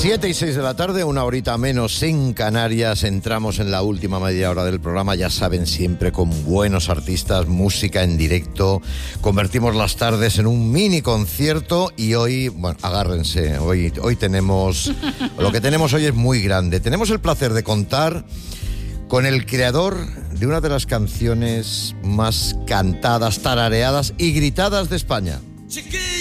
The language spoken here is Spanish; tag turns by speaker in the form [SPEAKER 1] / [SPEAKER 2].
[SPEAKER 1] 7:06 de la tarde, una horita menos en Canarias. Entramos en la última media hora del programa, ya saben, siempre con buenos artistas, música en directo. Convertimos las tardes en un mini concierto y hoy, bueno, agárrense, hoy tenemos, lo que tenemos hoy es muy grande. Tenemos el placer de contar con el creador de una de las canciones más cantadas, tarareadas y gritadas de España.